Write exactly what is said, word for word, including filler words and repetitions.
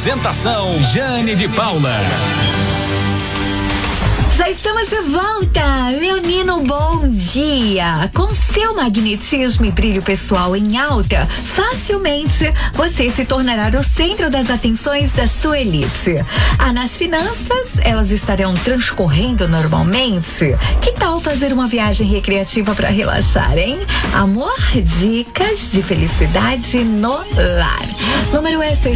Apresentação Jane de Paula. Já estamos de volta, Leonino, bom dia. Com seu magnetismo e brilho pessoal em alta, facilmente você se tornará o centro das atenções da sua elite. Ah, nas finanças, elas estarão transcorrendo normalmente. Que tal fazer uma viagem recreativa para relaxar, hein? Amor, dicas de felicidade no lar. Número é